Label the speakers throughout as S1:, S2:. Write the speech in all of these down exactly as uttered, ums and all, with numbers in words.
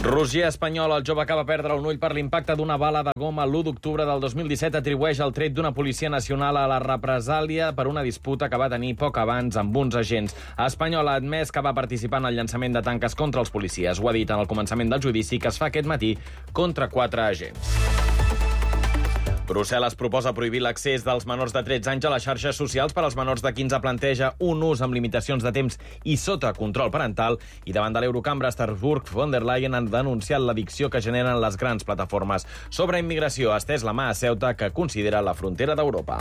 S1: Roger Espanyol, el jove que va perdre un ull per l'impacte d'una bala de goma l'u d'octubre del dos mil disset, atribueix el tret d'una policia nacional a la represàlia per una disputa que va tenir poc abans amb uns agents. Espanyol ha admès que va participar en el llançament de tanques contra els policies. Ho ha dit en el començament del judici que es fa aquest matí contra quatre agents. Brussel·les proposa prohibir l'accés dels menors de tretze anys a les xarxes socials. Per als menors de quinze planteja un ús amb limitacions de temps i sota control parental. I davant de l'Eurocambra, Strasbourg, von der Leyen han denunciat l'addicció que generen les grans plataformes. Sobre immigració, ha estès la mà a Ceuta, que considera la frontera d'Europa.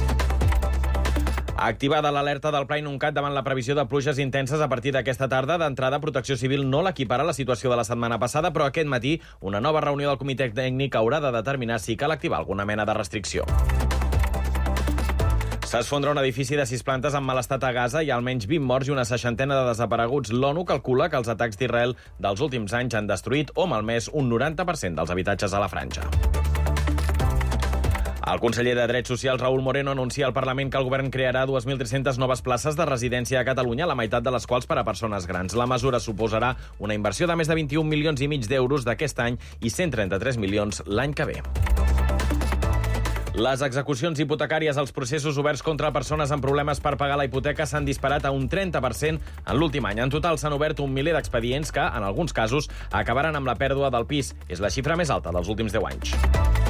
S1: Activada l'alerta del Pla Inuncat davant la previsió de pluges intenses a partir d'aquesta tarda. D'entrada, Protecció Civil no l'equipara a la situació de la setmana passada, però aquest matí una nova reunió del comitè tècnic haurà de determinar si cal activar alguna mena de restricció. S'esfondra un edifici de sis plantes en mal estat a Gaza. Hi ha almenys vint morts i una seixantena de desapareguts. L'ONU calcula que els atacs d'Israel dels últims anys han destruït o malmès un noranta per cent dels habitatges a la franja. El conseller de Drets Socials, Raúl Moreno, anuncia al Parlament que el govern crearà dos mil tres-centes noves places de residència a Catalunya, la meitat de les quals per a persones grans. La mesura suposarà una inversió de més de vint-i-un milions i mig d'euros d'aquest any i cent trenta-tres milions l'any que ve. Les execucions hipotecàries als processos oberts contra persones amb problemes per pagar la hipoteca s'han disparat a un trenta per cent en l'últim any. En total s'han obert un miler d'expedients que, en alguns casos, acabaran amb la pèrdua del pis. És la xifra més alta dels últims deu anys.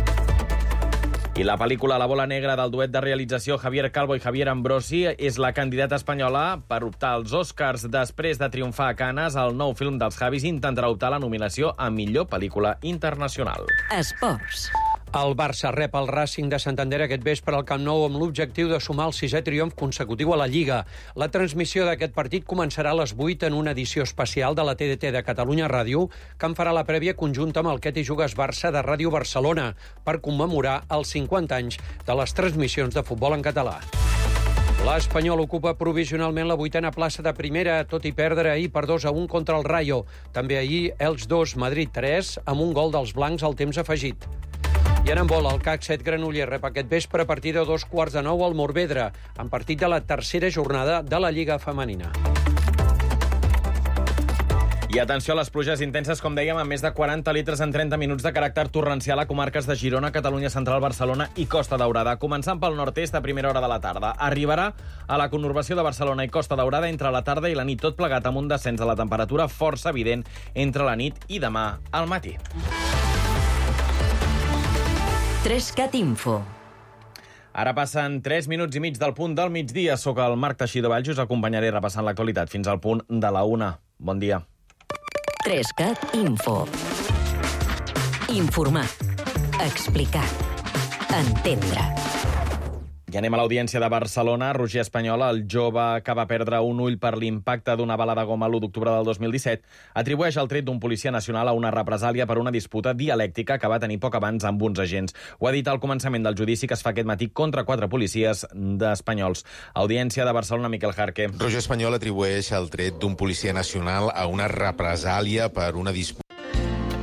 S1: I la pel·lícula La bola negra del duet de realització Javier Calvo i Javier Ambrosi és la candidata espanyola per optar als Oscars. Després de triomfar a Cannes, el nou film dels Javis intentarà optar a la nominació a millor pel·lícula internacional.
S2: Esports.
S3: El Barça rep el Racing de Santander aquest vespre al Camp Nou amb l'objectiu de sumar el sisè triomf consecutiu a la Lliga. La transmissió d'aquest partit començarà a les vuit en una edició especial de la T D T de Catalunya Ràdio, que en farà la prèvia conjunta amb el Que t'hi jugues Barça de Ràdio Barcelona per commemorar els cinquanta anys de les transmissions de futbol en català. L'Espanyol ocupa provisionalment la vuitena plaça de primera, tot i perdre ahir per dos a un contra el Rayo. També ahir Elx dos, Madrid tres, amb un gol dels blancs al temps afegit. I en handbol, el C A C set Granollers rep aquest vespre a partir de dos quarts de nou al Morvedre, en partit de la tercera jornada de la Lliga Femenina.
S1: I atenció a les pluges intenses, com dèiem, amb més de quaranta litres en trenta minuts de caràcter torrencial a comarques de Girona, Catalunya Central, Barcelona i Costa Daurada. Començant pel nord-est a primera hora de la tarda. Arribarà a la conurbació de Barcelona i Costa Daurada entre la tarda i la nit, tot plegat amb un descens de la temperatura força evident entre la nit i demà al matí.
S2: Trescat Info.
S1: Ara passen tres minuts i mig del punt del migdia. Soc el Marc Teixidor Valls i us acompanyaré repassant l'actualitat fins al punt de la una. Bon dia.
S2: Trescat Info. Informar. Explicar. Entendre.
S1: I anem a l'audiència de Barcelona. Roger Espanyol, el jove que va perdre un ull per l'impacte d'una bala de goma l'u d'octubre del dos mil disset, atribueix el tret d'un policia nacional a una represàlia per una disputa dialèctica que va tenir poc abans amb uns agents. Ho ha dit al començament del judici que es fa aquest matí contra quatre policies d'espanyols. Audiència de Barcelona, Miquel Jarque.
S4: Roger Espanyol atribueix el tret d'un policia nacional a una represàlia per una disputa